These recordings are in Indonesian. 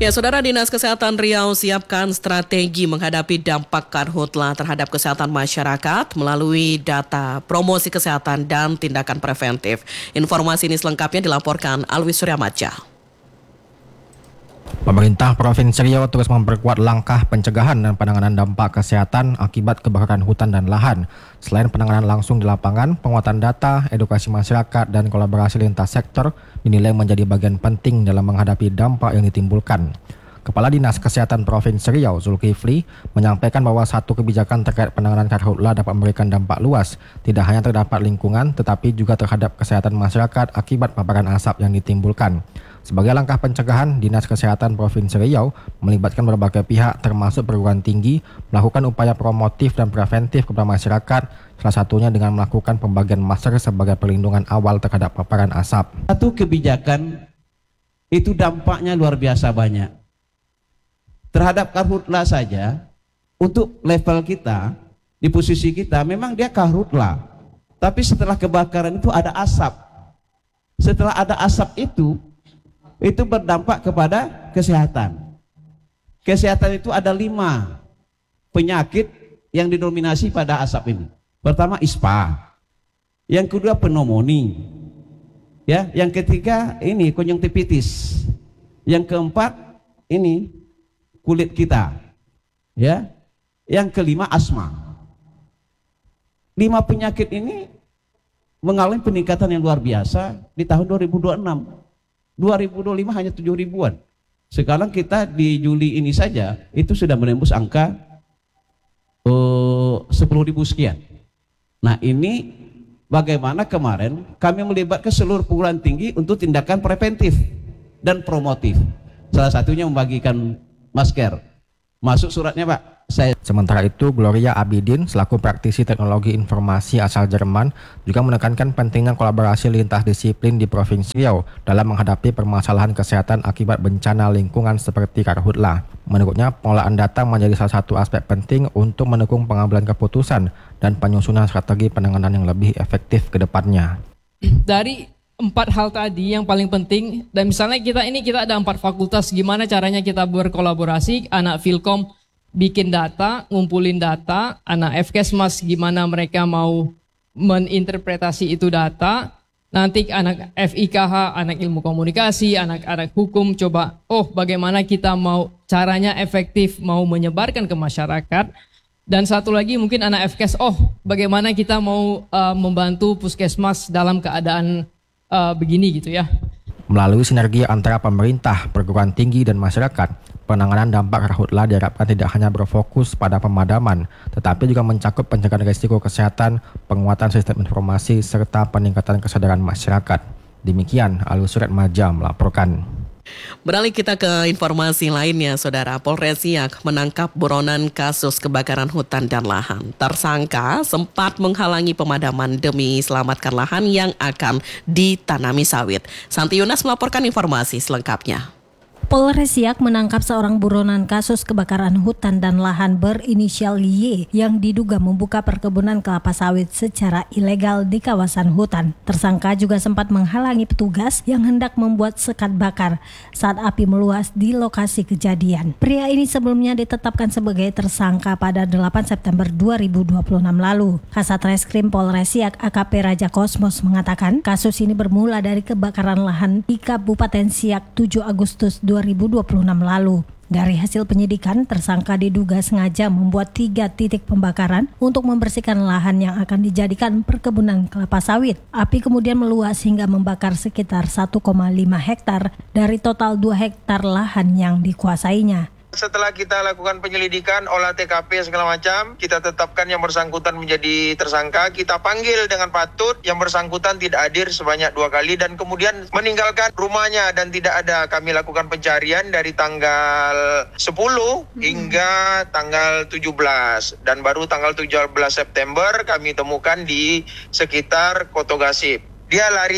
Ya, Saudara, Dinas Kesehatan Riau siapkan strategi menghadapi dampak karhutla terhadap kesehatan masyarakat melalui data promosi kesehatan dan tindakan preventif. Informasi ini selengkapnya dilaporkan Alwi Suryamaja. Pemerintah Provinsi Riau terus memperkuat langkah pencegahan dan penanganan dampak kesehatan akibat kebakaran hutan dan lahan. Selain penanganan langsung di lapangan, penguatan data, edukasi masyarakat, dan kolaborasi lintas sektor dinilai menjadi bagian penting dalam menghadapi dampak yang ditimbulkan. Kepala Dinas Kesehatan Provinsi Riau, Zulkifli, menyampaikan bahwa satu kebijakan terkait penanganan karhutla dapat memberikan dampak luas, tidak hanya terdapat lingkungan, tetapi juga terhadap kesehatan masyarakat akibat paparan asap yang ditimbulkan. Sebagai langkah pencegahan, Dinas Kesehatan Provinsi Riau melibatkan berbagai pihak termasuk perguruan tinggi melakukan upaya promotif dan preventif kepada masyarakat, salah satunya dengan melakukan pembagian masker sebagai perlindungan awal terhadap paparan asap. Satu kebijakan itu dampaknya luar biasa banyak. Terhadap karhutla saja, untuk level kita, di posisi kita, memang dia karhutla. Tapi setelah kebakaran itu ada asap. Setelah ada asap itu berdampak kepada kesehatan. Kesehatan itu ada 5 penyakit yang didominasi pada asap ini. Pertama ISPA, yang kedua pneumonia, ya, yang ketiga ini konjungtivitis, yang keempat ini kulit kita, ya, yang kelima asma. 5 penyakit ini mengalami peningkatan yang luar biasa di tahun 2026. 2025 hanya 7 ribuan. Sekarang kita di Juli ini saja itu sudah menembus angka 10 ribu sekian. Nah, ini bagaimana kemarin kami melibatkan seluruh perguruan tinggi untuk tindakan preventif dan promotif. Salah satunya membagikan masker. Masuk suratnya, Pak. Sementara itu, Gloria Abidin selaku praktisi teknologi informasi asal Jerman juga menekankan pentingnya kolaborasi lintas disiplin di Provinsi Riau dalam menghadapi permasalahan kesehatan akibat bencana lingkungan seperti karhutla. Menurutnya, pengolahan data menjadi salah satu aspek penting untuk mendukung pengambilan keputusan dan penyusunan strategi penanganan yang lebih efektif ke depannya. Dari 4 hal tadi yang paling penting, dan misalnya kita ada 4 fakultas, gimana caranya kita berkolaborasi, anak Filkom bikin data, ngumpulin data, anak FKesmas gimana mereka mau meninterpretasi itu data, nanti anak FIKH, anak ilmu komunikasi, anak-anak hukum coba, bagaimana kita mau caranya efektif mau menyebarkan ke masyarakat, dan satu lagi mungkin anak FKes, bagaimana kita mau membantu puskesmas dalam keadaan begini gitu ya. Melalui sinergi antara pemerintah, perguruan tinggi, dan masyarakat, penanganan dampak karhutla diharapkan tidak hanya berfokus pada pemadaman, tetapi juga mencakup pencegahan risiko kesehatan, penguatan sistem informasi, serta peningkatan kesadaran masyarakat. Demikian, Alwi Suryamaja melaporkan. Beralih kita ke informasi lainnya, Saudara. Polres Siak menangkap buronan kasus kebakaran hutan dan lahan. Tersangka sempat menghalangi pemadaman demi selamatkan lahan yang akan ditanami sawit. Santi Yunas melaporkan informasi selengkapnya. Polres Siak menangkap seorang buronan kasus kebakaran hutan dan lahan berinisial Y yang diduga membuka perkebunan kelapa sawit secara ilegal di kawasan hutan. Tersangka juga sempat menghalangi petugas yang hendak membuat sekat bakar saat api meluas di lokasi kejadian. Pria ini sebelumnya ditetapkan sebagai tersangka pada 8 September 2026 lalu. Kasat Reskrim Polres Siak AKP Raja Kosmos mengatakan kasus ini bermula dari kebakaran lahan di Kabupaten Siak 7 Agustus 2026 lalu. Dari hasil penyidikan, tersangka diduga sengaja membuat 3 titik pembakaran untuk membersihkan lahan yang akan dijadikan perkebunan kelapa sawit. Api kemudian meluas hingga membakar sekitar 1,5 hektar dari total 2 hektar lahan yang dikuasainya. Setelah kita lakukan penyelidikan, olah TKP segala macam, kita tetapkan yang bersangkutan menjadi tersangka, kita panggil dengan patut, yang bersangkutan tidak hadir sebanyak 2 kali dan kemudian meninggalkan rumahnya dan tidak ada. Kami lakukan pencarian dari tanggal 10 hingga tanggal 17 dan baru tanggal 17 September kami temukan di sekitar Koto Gasip. Dia lari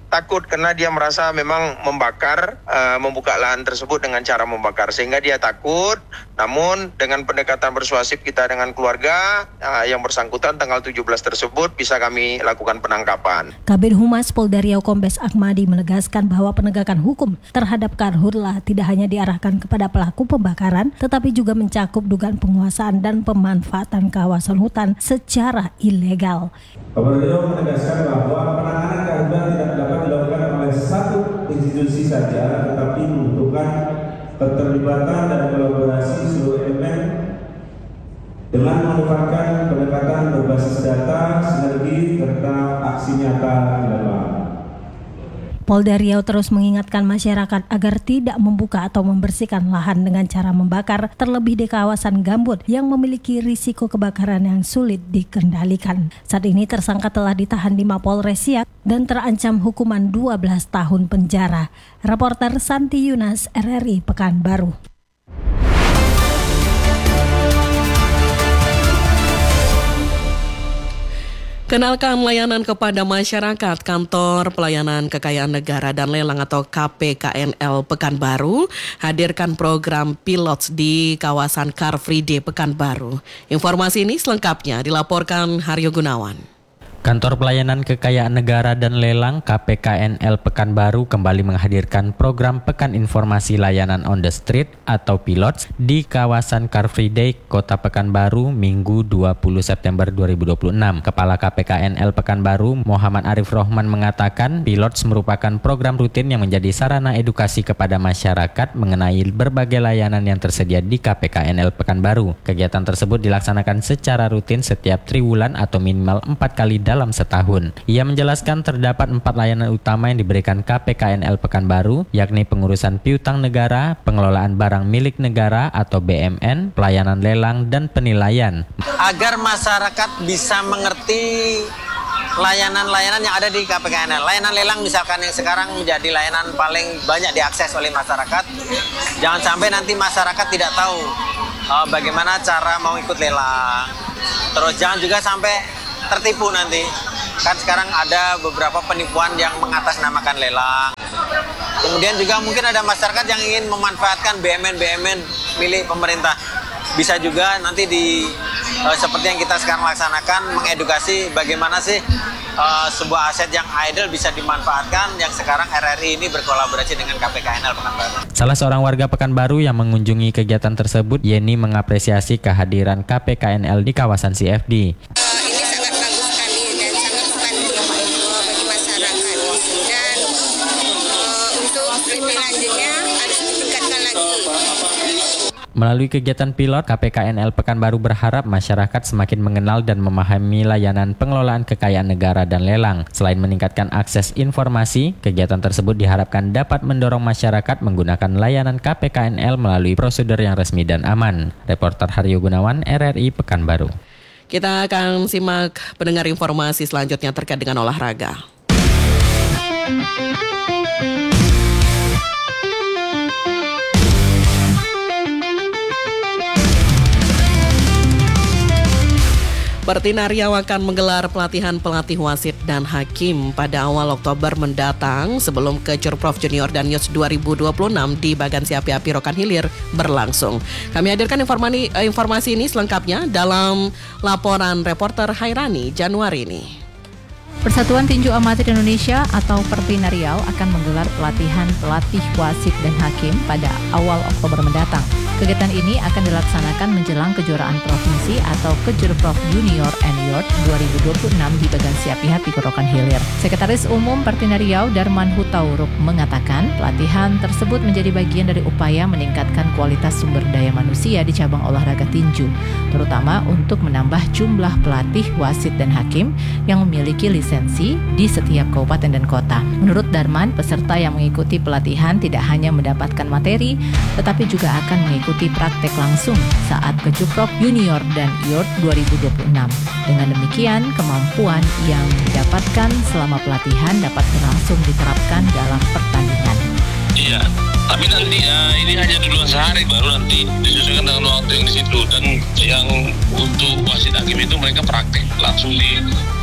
takut karena dia merasa memang membuka lahan tersebut dengan cara membakar, sehingga dia takut. Namun dengan pendekatan persuasif kita dengan keluarga yang bersangkutan tanggal 17 tersebut bisa kami lakukan penangkapan. Kabid Humas Polda Riau Kombes Ahmadi menegaskan bahwa penegakan hukum terhadap karhutla tidak hanya diarahkan kepada pelaku pembakaran, tetapi juga mencakup dugaan penguasaan dan pemanfaatan kawasan hutan secara ilegal. Polda Riau menegaskan bahwa penanganan karhutla tidak dapat dilakukan oleh satu institusi saja, tetapi membutuhkan keterlibatan dan kolaborasi seluruh elemen dengan memanfaatkan pendekatan berbasis data, sinergi, serta aksi nyata di lapangan. Polda Riau terus mengingatkan masyarakat agar tidak membuka atau membersihkan lahan dengan cara membakar, terlebih di kawasan gambut yang memiliki risiko kebakaran yang sulit dikendalikan. Saat ini tersangka telah ditahan di Mapolres Siak dan terancam hukuman 12 tahun penjara. Reporter Santi Yunas, RRI Pekanbaru. Kenalkan layanan kepada masyarakat. Kantor Pelayanan Kekayaan Negara dan Lelang atau KPKNL Pekanbaru hadirkan program Pilots di kawasan Car Free Day Pekanbaru. Informasi ini selengkapnya dilaporkan Haryo Gunawan. Kantor Pelayanan Kekayaan Negara dan Lelang KPKNL Pekanbaru kembali menghadirkan program Pekan Informasi Layanan on the Street atau Pilots di kawasan Car Free Day Kota Pekanbaru Minggu 20 September 2026. Kepala KPKNL Pekanbaru Muhammad Arif Rohman mengatakan Pilots merupakan program rutin yang menjadi sarana edukasi kepada masyarakat mengenai berbagai layanan yang tersedia di KPKNL Pekanbaru. Kegiatan tersebut dilaksanakan secara rutin setiap triwulan atau minimal 4 kali dalam setahun. Ia menjelaskan terdapat 4 layanan utama yang diberikan KPKNL Pekanbaru, yakni pengurusan piutang negara, pengelolaan barang milik negara atau BMN, pelayanan lelang, dan penilaian. Agar masyarakat bisa mengerti layanan-layanan yang ada di KPKNL. Layanan lelang misalkan yang sekarang menjadi layanan paling banyak diakses oleh masyarakat. Jangan sampai nanti masyarakat tidak tahu bagaimana cara mau ikut lelang. Terus jangan juga sampai tertipu nanti. Kan sekarang ada beberapa penipuan yang mengatasnamakan lelang. Kemudian juga mungkin ada masyarakat yang ingin memanfaatkan BMN milik pemerintah. Bisa juga nanti seperti yang kita sekarang laksanakan, mengedukasi bagaimana sih sebuah aset yang idle bisa dimanfaatkan, yang sekarang RRI ini berkolaborasi dengan KPKNL Pekanbaru. Salah seorang warga Pekanbaru yang mengunjungi kegiatan tersebut, Yeni, mengapresiasi kehadiran KPKNL di kawasan CFD. Melalui kegiatan pilot, KPKNL Pekanbaru berharap masyarakat semakin mengenal dan memahami layanan pengelolaan kekayaan negara dan lelang. Selain meningkatkan akses informasi, kegiatan tersebut diharapkan dapat mendorong masyarakat menggunakan layanan KPKNL melalui prosedur yang resmi dan aman. Reporter Haryo Gunawan, RRI Pekanbaru. Kita akan simak pendengar informasi selanjutnya terkait dengan olahraga. Pertina Riau akan menggelar pelatihan pelatih wasit dan hakim pada awal Oktober mendatang sebelum Kejurprov Junior dan Youth 2026 di Bagansi Api-Api Rokan Hilir berlangsung. Kami hadirkan informasi ini selengkapnya dalam laporan reporter Hairani Januari ini. Persatuan Tinju Amatir Indonesia atau Pertina Riau akan menggelar pelatihan pelatih wasit dan hakim pada awal Oktober mendatang. Kegiatan ini akan dilaksanakan menjelang kejuaraan provinsi atau Kejurprov Junior and Youth 2026 di Bagansi Api-Api Rokan Hilir. Sekretaris Umum Pertina Riau Darman Hutauruk mengatakan pelatihan tersebut menjadi bagian dari upaya meningkatkan kualitas sumber daya manusia di cabang olahraga tinju, terutama untuk menambah jumlah pelatih wasit dan hakim yang memiliki lisensi di setiap kabupaten dan kota. Menurut Darman, peserta yang mengikuti pelatihan tidak hanya mendapatkan materi, tetapi juga akan mengikuti praktek langsung saat Kejurprov Junior dan Youth 2026. Dengan demikian, kemampuan yang didapatkan selama pelatihan dapat langsung diterapkan dalam pertandingan. Iya, tapi nanti ini hanya duluan sehari, baru nanti disesuaikan dengan waktu yang di situ. Dan yang untuk wasit hakim itu mereka praktek langsung di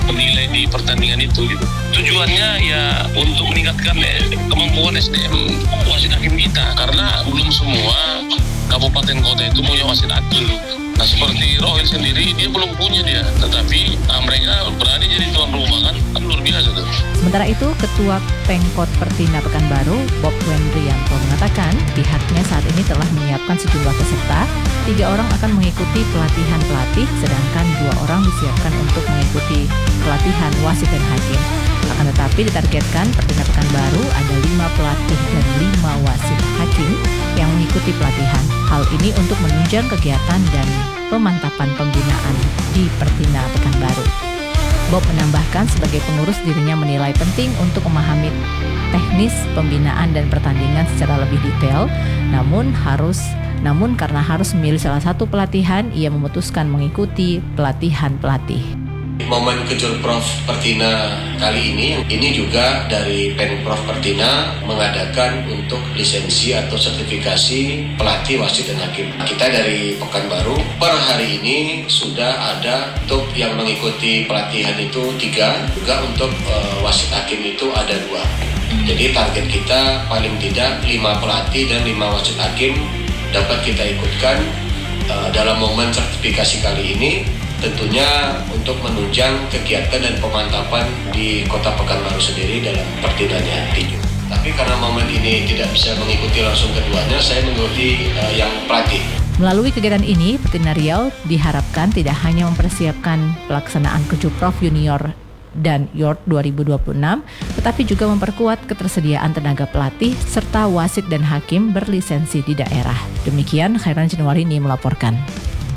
penilai di pertandingan itu gitu. Tujuannya ya untuk meningkatkan kemampuan SDM wasit hakim kita, karena belum semua kabupaten kota itu punya wasit hakim. Nah seperti Rohil sendiri dia belum punya tetapi mereka berani jadi tuan rumah kan luar biasa tuh. Sementara itu, Ketua Pemkot Pertina Pekanbaru, Bob Wendrianto mengatakan pihaknya saat ini telah menyiapkan sejumlah peserta. 3 orang akan mengikuti pelatihan pelatih, sedangkan 2 orang disiapkan untuk mengikuti pelatihan wasit dan hakim. Akan tetapi ditargetkan Pertina Pekanbaru ada 5 pelatih dan 5 wasit hakim yang mengikuti pelatihan. Hal ini untuk menunjang kegiatan dan pemantapan pembinaan di Pertina Pekanbaru. Bob menambahkan sebagai pengurus dirinya menilai penting untuk memahami teknis pembinaan dan pertandingan secara lebih detail, namun karena harus memilih salah satu pelatihan, ia memutuskan mengikuti pelatihan pelatih. Momen Kejurprov Pertina kali ini juga dari Pemprov Pertina mengadakan untuk lisensi atau sertifikasi pelatih wasit dan hakim. Kita dari Pekanbaru per hari ini sudah ada untuk yang mengikuti pelatihan itu 3, juga untuk wasit hakim itu ada 2. Jadi target kita paling tidak 5 pelatih dan 5 wasit hakim dapat kita ikutkan dalam momen sertifikasi kali ini. Tentunya untuk menunjang kegiatan dan pemantapan di Kota Pekanbaru sendiri dalam pertinanya tinju. Tapi karena momen ini tidak bisa mengikuti langsung keduanya, saya mengikuti yang pelatih. Melalui kegiatan ini, Pertina Riau diharapkan tidak hanya mempersiapkan pelaksanaan Kejurprov Junior dan Youth 2026, tetapi juga memperkuat ketersediaan tenaga pelatih serta wasit dan hakim berlisensi di daerah. Demikian, Khairan Januarini melaporkan.